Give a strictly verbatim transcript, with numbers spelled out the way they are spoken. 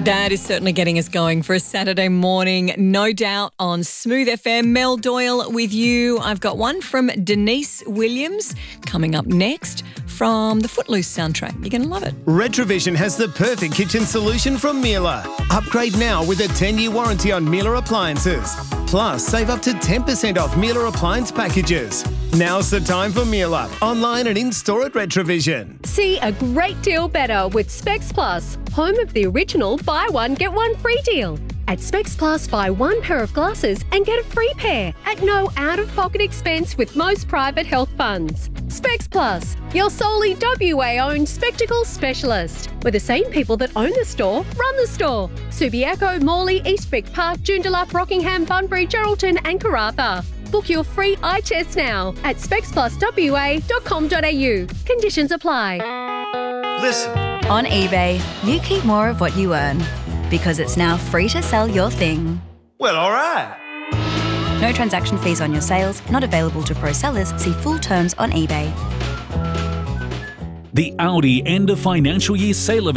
That is certainly getting us going for a Saturday morning, no doubt, on Smooth F M. Mel Doyle with you. I've got one from Denise Williams coming up next from the Footloose soundtrack. You're going to love it. Retrovision has the perfect kitchen solution from Miele. Upgrade now with a ten-year warranty on Miele appliances. Plus, save up to ten percent off Miele appliance packages. Now's the time for Miele. Online and in-store at Retrovision. See a great deal better with Specs Plus, home of the original buy one, get one free deal. At Specs Plus, buy one pair of glasses and get a free pair at no out-of-pocket expense with most private health funds. Specs Plus, your solely W A-owned spectacle specialist, where the same people that own the store run the store. Subiaco, Morley, Eastvic Park, Joondalup, Rockingham, Bunbury, Geraldton and Karratha. Book your free eye test now at specs plus w a dot com dot a u. Conditions apply. Listen. On eBay, you keep more of what you earn because it's now free to sell your thing. Well, all right. No transaction fees on your sales, not available to pro sellers. See full terms on eBay. The Audi end of financial year sale event